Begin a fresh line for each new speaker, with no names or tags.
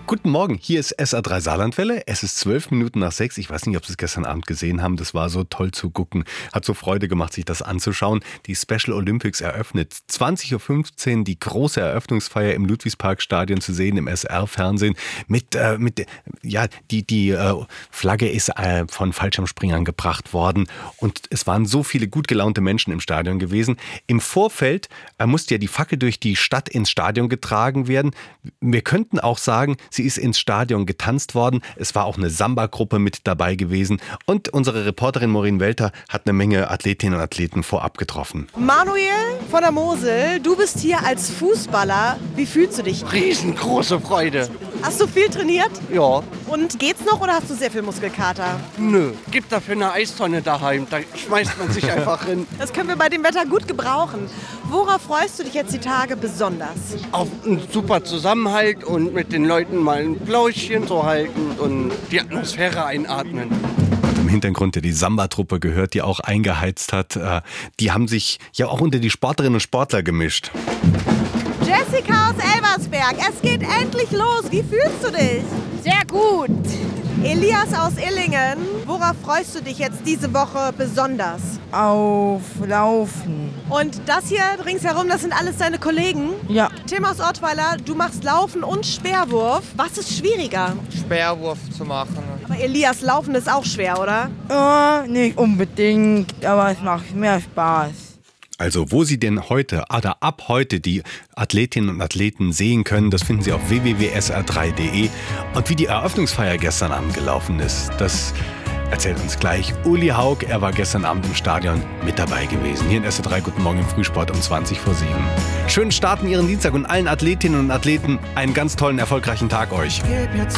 Guten Morgen, hier ist SR3 Saarlandwelle. Es ist 12 Minuten nach 6. Ich weiß nicht, ob Sie es gestern Abend gesehen haben. Das war so toll zu gucken. Hat so Freude gemacht, sich das anzuschauen. Die Special Olympics eröffnet. 20.15 Uhr die große Eröffnungsfeier im Ludwigsparkstadion zu sehen, im SR-Fernsehen. Die Flagge ist von Fallschirmspringern gebracht worden. Und es waren so viele gut gelaunte Menschen im Stadion gewesen. Im Vorfeld musste ja die Fackel durch die Stadt ins Stadion getragen werden. Wir könnten auch sagen, sie ist ins Stadion getanzt worden. Es war auch eine Samba-Gruppe mit dabei gewesen. Und unsere Reporterin Maureen Welter hat eine Menge Athletinnen und Athleten vorab getroffen.
Manuel von der Mosel, du bist hier als Fußballer. Wie fühlst du dich?
Riesengroße Freude.
Hast du viel trainiert?
Ja.
Und geht's noch oder hast du sehr viel Muskelkater?
Nö. Gibt dafür eine Eistonne daheim. Da schmeißt man sich einfach hin.
Das können wir bei dem Wetter gut gebrauchen. Worauf freust du dich jetzt die Tage besonders?
Auf einen super Zusammenhalt und mit den Leuten mal ein Plauschchen zu halten und die Atmosphäre einatmen.
Und im Hintergrund, der die Samba-Truppe gehört, die auch eingeheizt hat, die haben sich ja auch unter die Sportlerinnen und Sportler gemischt.
Jessica aus Elversberg, es geht endlich los. Wie fühlst du dich?
Sehr gut.
Elias aus Illingen, worauf freust du dich jetzt diese Woche besonders?
Auf Laufen.
Und das hier ringsherum, das sind alles deine Kollegen?
Ja.
Tim aus Ottweiler, du machst Laufen und Speerwurf. Was ist schwieriger?
Speerwurf zu machen.
Aber Elias, Laufen ist auch schwer, oder?
Nicht unbedingt, aber es macht mehr Spaß.
Also wo Sie denn heute oder ab heute die Athletinnen und Athleten sehen können, das finden Sie auf www.sr3.de. Und wie die Eröffnungsfeier gestern Abend gelaufen ist, das erzählt uns gleich Uli Haug. Er war gestern Abend im Stadion mit dabei gewesen. Hier in SR3 Guten Morgen im Frühsport um 20:07. Schönen Start in Ihren Dienstag und allen Athletinnen und Athleten einen ganz tollen, erfolgreichen Tag euch.